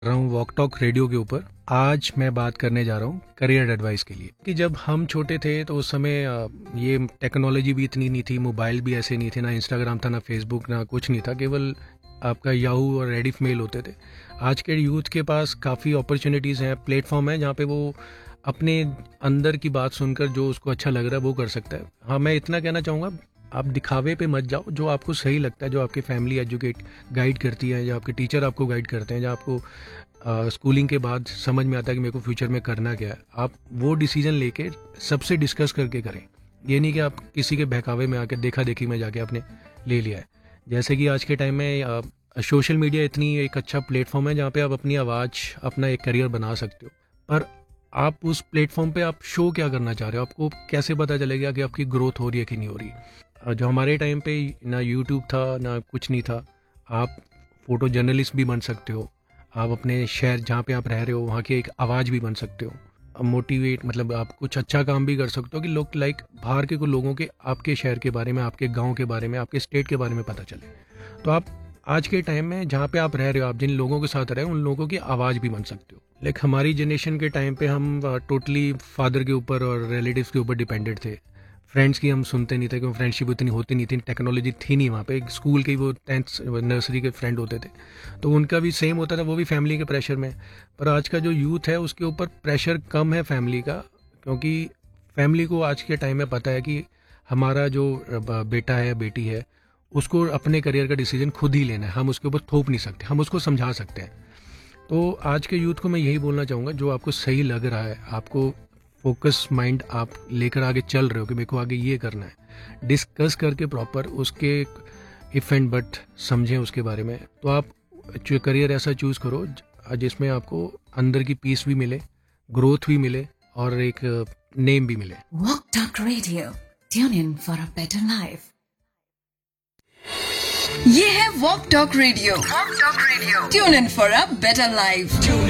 रहा हूँ walk talk radio के ऊपर। आज मैं बात करने जा रहा हूँ करियर एडवाइस के लिए कि जब हम छोटे थे तो उस समय ये टेक्नोलॉजी भी इतनी नहीं थी, मोबाइल भी ऐसे नहीं थे, ना इंस्टाग्राम था, ना फेसबुक, ना कुछ नहीं था, केवल आपका याहू और रेडिफ मेल होते थे। आज के यूथ के पास काफ़ी अपॉर्चुनिटीज़ हैं, प्लेटफॉर्म है जहाँ पे वो अपने अंदर की बात सुनकर जो उसको अच्छा लग रहा है वो कर सकता है। हाँ, मैं इतना कहना चाहूँगा, आप दिखावे पे मत जाओ, जो आपको सही लगता है, जो आपकी फैमिली एजुकेट गाइड करती है, या आपके टीचर आपको गाइड करते हैं, जो आपको स्कूलिंग के बाद समझ में आता है कि मेरे को फ्यूचर में करना क्या है, आप वो डिसीजन लेके सबसे डिस्कस करके करें। ये नहीं कि आप किसी के बहकावे में आके देखा देखी में जाके आपने ले लिया है। जैसे कि आज के टाइम में सोशल मीडिया इतनी एक अच्छा प्लेटफॉर्म है जहाँ पे आप अपनी आवाज़, अपना एक करियर बना सकते हो, पर आप उस प्लेटफॉर्म पे आप शो क्या करना चाह रहे हो, आपको कैसे पता चलेगा कि आपकी ग्रोथ हो रही है कि नहीं हो रही। जो हमारे टाइम पे ना यूट्यूब था ना कुछ नहीं था, आप फोटो जर्नलिस्ट भी बन सकते हो, आप अपने शहर जहाँ पे आप रह रहे हो वहाँ की एक आवाज़ भी बन सकते हो, मोटिवेट मतलब आप कुछ अच्छा काम भी कर सकते हो कि लोग बाहर के को लोगों के आपके शहर के बारे में, आपके गांव के बारे में, आपके स्टेट के बारे में पता चले। तो आप आज के टाइम में जहाँ पे आप रह रहे हो, आप जिन लोगों के साथ रहे हो उन लोगों की आवाज़ भी बन सकते हो। हमारी जनरेशन के टाइम पे हम टोटली फादर के ऊपर और रिलेटिव्स के ऊपर डिपेंडेड थे। फ्रेंड्स की हम सुनते नहीं थे क्योंकि फ्रेंडशिप उतनी होती नहीं थी, टेक्नोलॉजी थी नहीं वहाँ पे। स्कूल के वो 10th नर्सरी के फ्रेंड होते थे, तो उनका भी सेम होता था, वो भी फैमिली के प्रेशर में। पर आज का जो यूथ है उसके ऊपर प्रेशर कम है फैमिली का, क्योंकि फैमिली को आज के टाइम में पता है कि हमारा जो बेटा है बेटी है उसको अपने करियर का डिसीजन खुद ही लेना है, हम उसके ऊपर थोप नहीं सकते, हम उसको समझा सकते हैं। तो आज के यूथ को मैं यही बोलना चाहूँगा, जो आपको सही लग रहा है, आपको फोकस माइंड आप लेकर आगे चल रहे हो कि मेरे को आगे ये करना है, डिस्कस करके प्रॉपर उसके इफ़ एंड बट समझें उसके बारे में। तो आप करियर ऐसा चूज़ करो जिसमें आपको अंदर की पीस भी मिले, ग्रोथ भी मिले और एक नेम भी मिले। Walk Talk Radio. Tune in for a better life. ये है walk talk radio. Tune in for a better life.